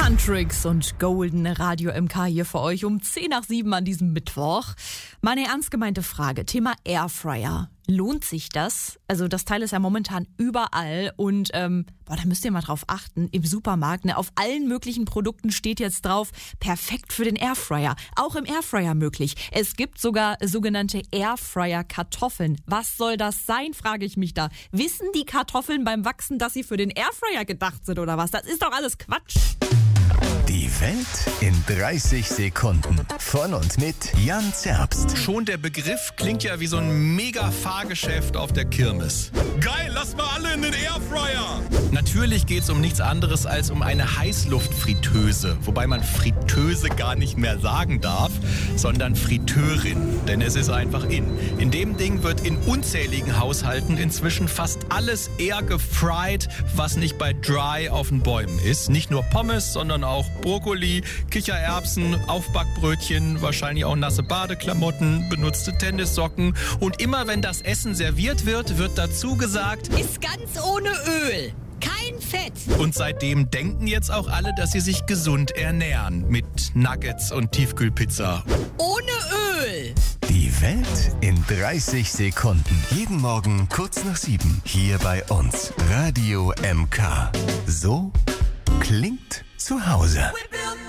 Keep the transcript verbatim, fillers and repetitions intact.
Huntrix und Golden Radio M K hier für euch um zehn nach sieben an diesem Mittwoch. Meine ernst gemeinte Frage, Thema Airfryer. Lohnt sich das? Also das Teil ist ja momentan überall und ähm, boah, da müsst ihr mal drauf achten. Im Supermarkt, ne, auf allen möglichen Produkten steht jetzt drauf, perfekt für den Airfryer. Auch im Airfryer möglich. Es gibt sogar sogenannte Airfryer-Kartoffeln. Was soll das sein, frage ich mich da. Wissen die Kartoffeln beim Wachsen, dass sie für den Airfryer gedacht sind oder was? Das ist doch alles Quatsch. Die Welt in dreißig Sekunden. Von und mit Jan Zerbst. Schon der Begriff klingt ja wie so ein mega Fahrgeschäft auf der Kirmes. Geil, lass mal alle in den Airfryer! Natürlich geht's um nichts anderes als um eine Heißluftfritteuse. Wobei man Fritteuse gar nicht mehr sagen darf, sondern Fritteurin. Denn es ist einfach in. In dem Ding wird in unzähligen Haushalten inzwischen fast alles air gefried, was nicht bei Dry auf den Bäumen ist. Nicht nur Pommes, sondern auch Brokkoli, Kichererbsen, Aufbackbrötchen, wahrscheinlich auch nasse Badeklamotten, benutzte Tennissocken. Und immer wenn das Essen serviert wird, wird dazu gesagt, Ist ganz ohne Öl. Kein Fett. und seitdem denken jetzt auch alle, dass sie sich gesund ernähren. Mit Nuggets und Tiefkühlpizza. Ohne Öl. Die Welt in dreißig Sekunden. Jeden Morgen kurz nach sieben. Hier bei uns. Radio M K. So klingt zu Hause.